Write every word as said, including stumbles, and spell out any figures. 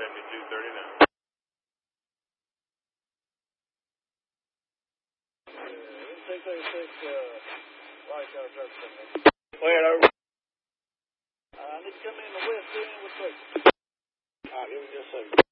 seventy-two thirty now. Yeah, six eighty-six, uh, right car traffic. Cleared over. Uh, I need to come in the west end with six. All right, give me just a second.